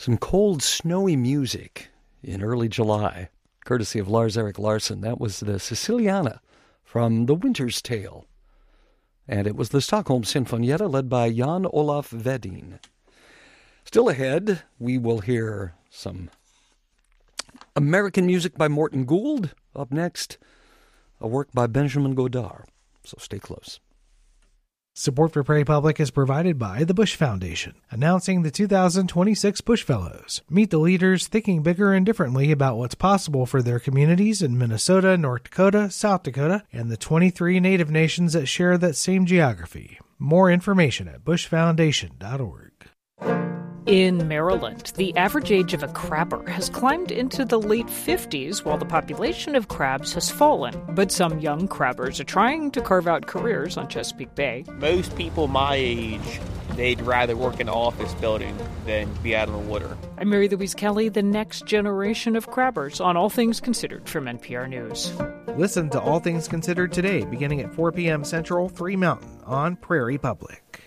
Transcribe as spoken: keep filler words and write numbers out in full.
Some cold, snowy music in early July, courtesy of Lars-Erik Larsson. That was the Siciliana from The Winter's Tale. And it was the Stockholm Sinfonietta led by Jan Olaf Vedin. Still ahead, we will hear some American music by Morton Gould. Up next, a work by Benjamin Godard. So stay close. Support for Prairie Public is provided by the Bush Foundation, announcing the two thousand twenty-six Bush Fellows. Meet the leaders thinking bigger and differently about what's possible for their communities in Minnesota, North Dakota, South Dakota, and the twenty-three Native nations that share that same geography. More information at bush foundation dot org. In Maryland, the average age of a crabber has climbed into the late fifties while the population of crabs has fallen. But some young crabbers are trying to carve out careers on Chesapeake Bay. Most people my age, they'd rather work in an office building than be out on the water. I'm Mary Louise Kelly, the next generation of crabbers on All Things Considered from N P R News. Listen to All Things Considered today, beginning at four p.m. Central, three Mountain on Prairie Public.